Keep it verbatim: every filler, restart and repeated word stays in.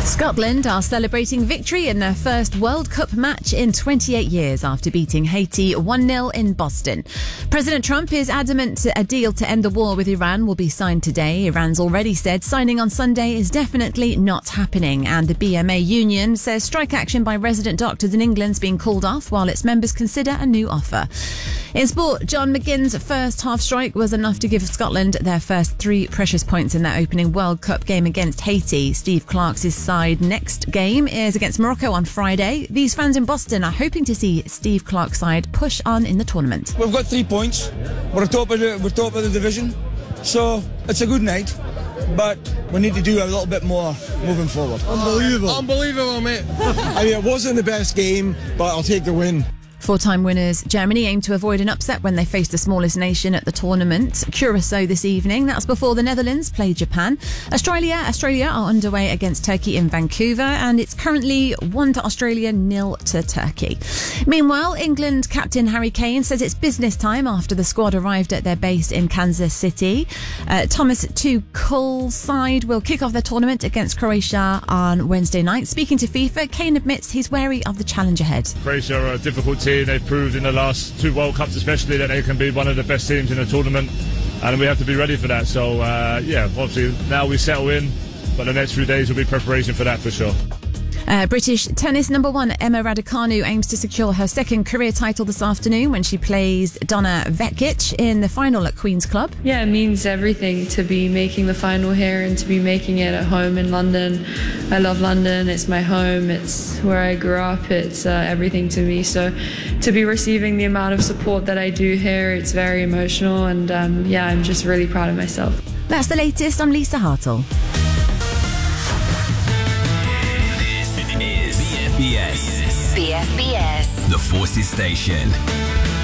Scotland are celebrating victory in their first World Cup match in twenty-eight years after beating Haiti one nil in Boston. President Trump is adamant a deal to end the war with Iran will be signed today. Iran's already said signing on Sunday is definitely not happening, and the B M A union says strike action by resident doctors in England's being called off while its members consider a new offer. In sport, John McGinn's first half strike was enough to give Scotland their first three precious points in their opening World Cup game against Haiti. Steve Clarke's side next game is against Morocco on Friday. These fans in Boston are hoping to see Steve Clarke's side push on in the tournament. We've got three points. We're top of the, we're top of the division, so it's a good night. But we need to do a little bit more moving forward. Unbelievable. Unbelievable, mate. I mean, it wasn't the best game, but I'll take the win. Four-time winners Germany aim to avoid an upset when they face the smallest nation at the tournament, Curacao, this evening. That's before the Netherlands play Japan. Australia Australia are underway against Turkey in Vancouver, and it's currently one to Australia, nil to Turkey. Meanwhile, England captain Harry Kane says it's business time after the squad arrived at their base in Kansas City. Uh, Thomas Tuchel's side will kick off their tournament against Croatia on Wednesday night. Speaking to FIFA, Kane admits he's wary of the challenge ahead. Croatia are a difficult team. They've proved in the last two World Cups especially that they can be one of the best teams in the tournament, and we have to be ready for that. So uh, yeah, obviously now we settle in, but the next few days will be preparation for that for sure. Uh, British tennis number one Emma Raducanu aims to secure her second career title this afternoon when she plays Donna Vekic in the final at Queen's Club. Yeah, it means everything to be making the final here and to be making it at home in London. I love London. It's my home. It's where I grew up. It's uh, everything to me. So to be receiving the amount of support that I do here, it's very emotional, and um, yeah, I'm just really proud of myself. That's the latest. I'm Lisa Hartle. B F B S. B F B S. The Forces Station.